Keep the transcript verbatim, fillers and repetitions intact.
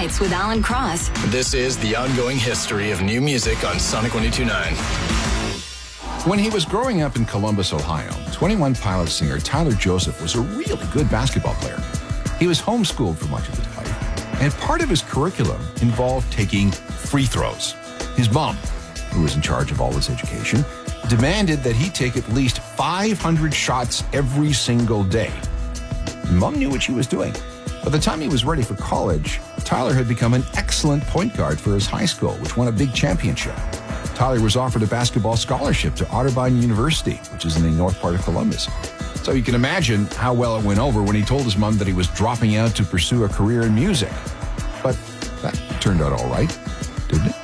Nights with Alan Cross. This is the ongoing history of new music on Sonic one oh two point nine. When he was growing up in Columbus, Ohio, twenty-one Pilots singer Tyler Joseph was a really good basketball player. He was homeschooled for much of his life, and part of his curriculum involved taking free throws. His mom, who was in charge of all his education, demanded that he take at least five hundred shots every single day. Mom knew what she was doing. By the time he was ready for college, Tyler had become an excellent point guard for his high school, which won a big championship. Tyler was offered a basketball scholarship to Otterbein University, which is in the north part of Columbus. So you can imagine how well it went over when he told his mom that he was dropping out to pursue a career in music. But that turned out all right, didn't it?